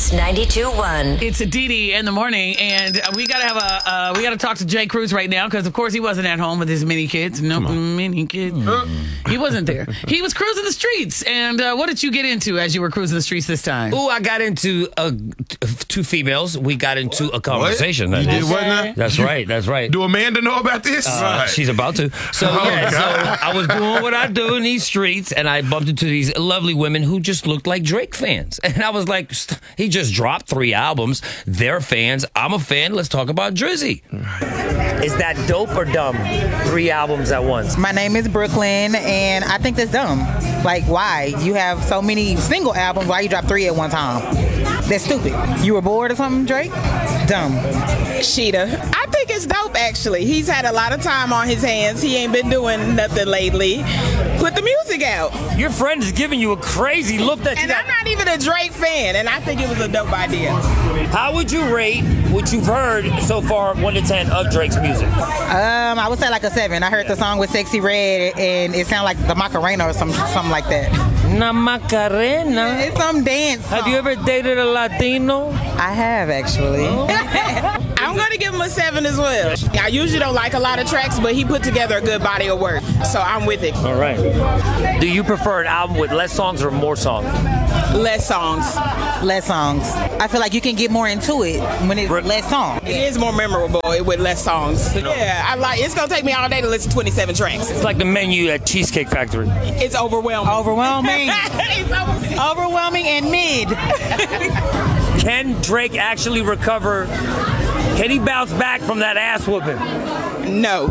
Stacks 92.1. It's a Dee in the morning, and we gotta talk to Jay Cruz right now because, of course, he wasn't at home with his mini kids. No mini kids. He wasn't there. He was cruising the streets. And what did you get into as you were cruising the streets this time? Oh, I got into two females. We got into a conversation. What? You did what now? That's right. That's right. Do Amanda know about this? She's about to. So, so I was doing what I do in these streets, and I bumped into these lovely women who just looked like Drake fans. And I was like, he just dropped 3 albums. They're fans. I'm a fan. Let's talk about Drizzy. Is that dope or dumb? 3 albums at once. My name is Brooklyn, and I think that's dumb. Like, why? You have so many single albums. Why you drop 3 at one time? That's stupid. You were bored or something, Drake? Dumb. Sheeta. I think it's dope, actually. He's had a lot of time on his hands. He ain't been doing nothing lately. Put the music out. Your friend is giving you a crazy look that And I'm not even a Drake fan, and I think it was a dope idea. How would you rate what you've heard so far, 1 to 10, of Drake's music? I would say like a 7. I heard the song with Sexy Red, and it sounded like the Macarena or something like that. Na Macarena? It's some dance song. Have you ever dated a Latino? I have, actually. I'm going to give him a 7 as well. I usually don't like a lot of tracks, but he put together a good body of work, so I'm with it. All right. Do you prefer an album with less songs or more songs? Less songs. Less songs. I feel like you can get more into it when it's less songs. It is more memorable with less songs. Yeah, it's going to take me all day to listen to 27 tracks. It's like the menu at Cheesecake Factory. It's overwhelming. Overwhelming. It's Overwhelming and mid. Can Drake actually recover? Can he bounce back from that ass whooping? No.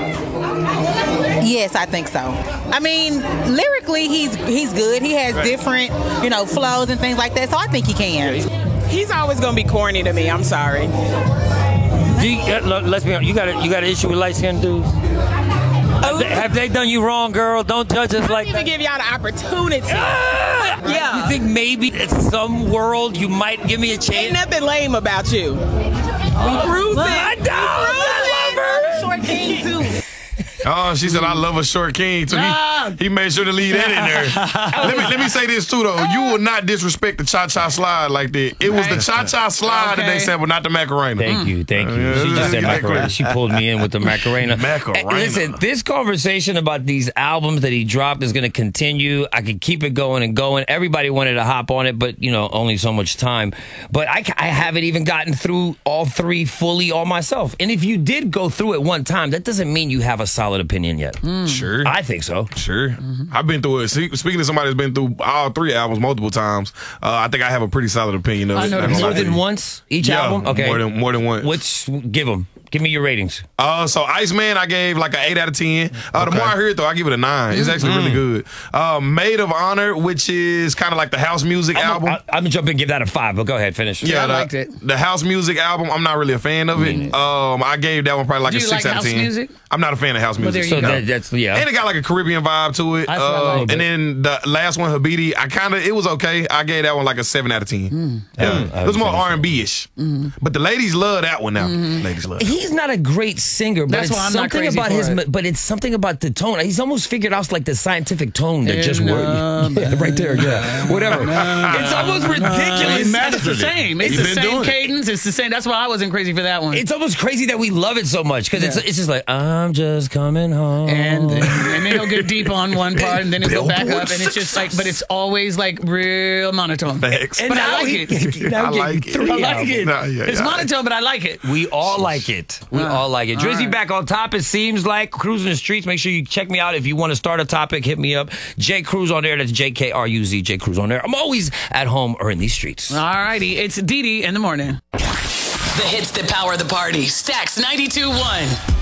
Yes, I think so. I mean, lyrically, he's good. He has different, flows and things like that. So I think he can. He's always gonna be corny to me. I'm sorry. Let's be honest. You got an issue with light-skinned dudes? Have they done you wrong, girl? Don't judge us like that. I didn't even give y'all the opportunity. Yeah. You think maybe in some world you might give me a chance? Ain't nothing lame about you. We cruising. I don't. I love her. Short king too. Oh, she said, I love a short king. So he made sure to leave that in there. let me say this, too, though. You will not disrespect the Cha-Cha Slide like that. It was the Cha-Cha Slide that they said, but not the Macarena. Thank you. She just said Macarena. She pulled me in with the Macarena. Macarena. Listen, this conversation about these albums that he dropped is going to continue. I could keep it going and going. Everybody wanted to hop on it, but, only so much time. But I haven't even gotten through all 3 fully all myself. And if you did go through it one time, that doesn't mean you have a solid opinion yet. Sure. I think so. Sure. I've been through it. Speaking to somebody that's been through all 3 albums multiple times, I think I have a pretty solid opinion of it. More than once each album? Okay. More than once. Give me your ratings. So Iceman, I gave like an 8 out of 10. The more I hear it, though, I give it a 9. It's actually really good. Maid of Honor, which is kind of like the house music album. I'm going to jump in and give that a 5, but go ahead, finish. Yeah, I liked it. The house music album, I'm not really a fan of it. I gave that one probably like a 6 out of 10. Music? I'm not a fan of house music. So that's, yeah. And it got like a Caribbean vibe to it. And then the last one, Habiti, it was okay. I gave that one like a 7 out of 10. It was more R&B-ish. But the ladies love that one now. Ladies love it. He's not a great singer, but it's something about but it's something about the tone. He's almost figured out like the scientific tone that just worked. Yeah, right there. Yeah, whatever. It's almost ridiculous. It's the same. It's the same cadence. It's the same. That's why I wasn't crazy for that one. It's almost crazy that we love it so much because it's just like I'm just coming home, and then he'll get deep on one part, and then he'll go back up, and it's just like, but it's always like real monotone. Thanks. But I like it. I like it. I like it. It's monotone, but I like it. We all like it. We all like it. Drizzy back on top, it seems like. Cruising the streets. Make sure you check me out. If you want to start a topic, hit me up. Jay Cruz on there. That's JKRUZ. Jay Cruz on there. I'm always at home or in these streets. All righty. It's Dee in the morning. The hits that power the party. Stacks 92.1.